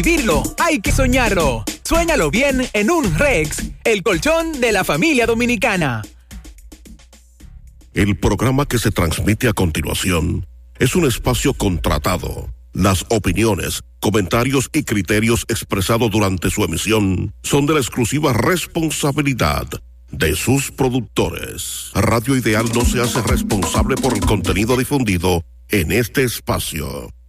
vivirlo, hay que soñarlo. Suéñalo bien en un Rex, el colchón de la familia dominicana. El programa que se transmite a continuación es un espacio contratado. Las opiniones, comentarios y criterios expresados durante su emisión son de la exclusiva responsabilidad de sus productores. Radio Ideal no se hace responsable por el contenido difundido en este espacio.